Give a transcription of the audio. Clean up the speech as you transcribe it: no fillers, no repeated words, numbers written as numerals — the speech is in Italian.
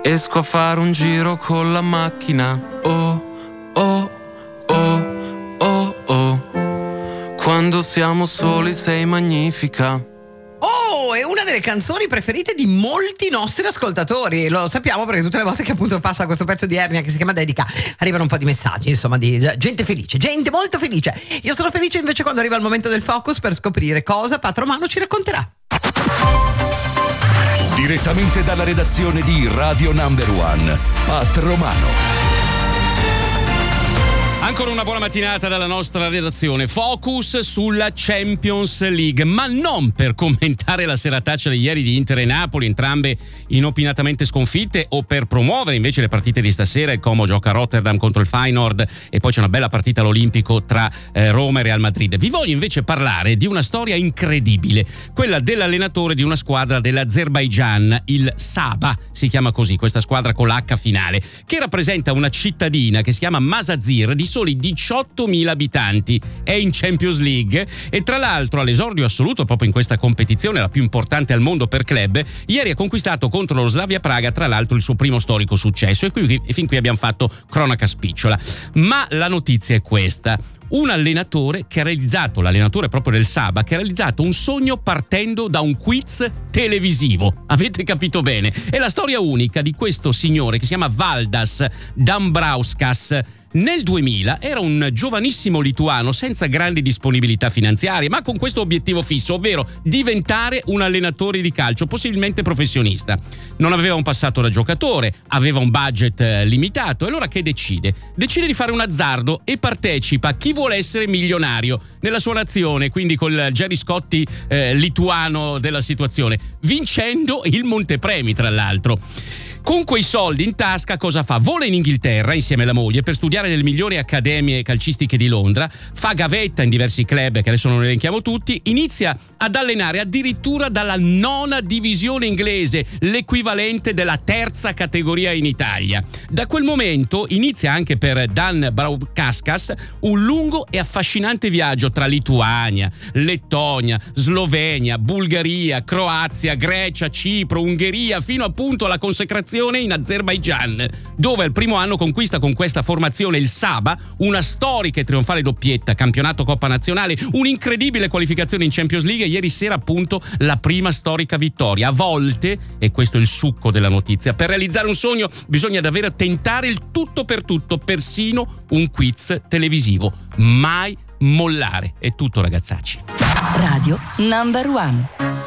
Esco a fare un giro con la macchina. Oh, oh, oh, oh, oh. Quando siamo soli sei magnifica. Oh, è una delle canzoni preferite di molti nostri ascoltatori. Lo sappiamo perché tutte le volte che appunto passa questo pezzo di Ernia che si chiama Dedica arrivano un po' di messaggi, insomma, di gente felice, gente molto felice. Io sono felice invece quando arriva il momento del focus per scoprire cosa Pat Romano ci racconterà. Direttamente dalla redazione di Radio Number One, Pat Romano. Ancora una buona mattinata dalla nostra redazione. Focus sulla Champions League, ma non per commentare la serataccia di ieri di Inter e Napoli, entrambe inopinatamente sconfitte, o per promuovere invece le partite di stasera. Il Como gioca a Rotterdam contro il Feyenoord e poi c'è una bella partita all'Olimpico tra Roma e Real Madrid. Vi voglio invece parlare di una storia incredibile, quella dell'allenatore di una squadra dell'Azerbaigian, il Saba, si chiama così, questa squadra con l'H finale, che rappresenta una cittadina che si chiama Masazir di soli 18.000 abitanti. È in Champions League e tra l'altro all'esordio assoluto proprio in questa competizione, la più importante al mondo per club, ieri ha conquistato contro lo Slavia Praga tra l'altro il suo primo storico successo e fin qui abbiamo fatto cronaca spicciola. Ma la notizia è questa: un allenatore che ha realizzato, l'allenatore proprio del Saba, che ha realizzato un sogno partendo da un quiz televisivo. Avete capito bene? È la storia unica di questo signore che si chiama Valdas Dambrauskas. Nel 2000 era un giovanissimo lituano senza grandi disponibilità finanziarie, ma con questo obiettivo fisso, ovvero diventare un allenatore di calcio, possibilmente professionista. Non aveva un passato da giocatore, aveva un budget limitato, e allora che decide? Decide di fare un azzardo e partecipa a Chi vuole essere milionario nella sua nazione, quindi col Gerry Scotti lituano della situazione, vincendo il montepremi tra l'altro. Con quei soldi in tasca cosa fa? Vola in Inghilterra insieme alla moglie per studiare nelle migliori accademie calcistiche di Londra, fa gavetta in diversi club che adesso non elenchiamo tutti, inizia ad allenare addirittura dalla 9ª divisione inglese, l'equivalente della 3ª categoria in Italia. Da quel momento inizia anche per Dan Braukaskas un lungo e affascinante viaggio tra Lituania, Lettonia, Slovenia, Bulgaria, Croazia, Grecia, Cipro, Ungheria, fino appunto alla consacrazione in Azerbaigian, dove al primo anno conquista con questa formazione il Saba una storica e trionfale doppietta, campionato, Coppa Nazionale, un'incredibile qualificazione in Champions League e ieri sera appunto la prima storica vittoria. A volte, e questo è il succo della notizia, per realizzare un sogno bisogna davvero tentare il tutto per tutto, persino un quiz televisivo. Mai mollare. È tutto, ragazzacci. Radio Number One.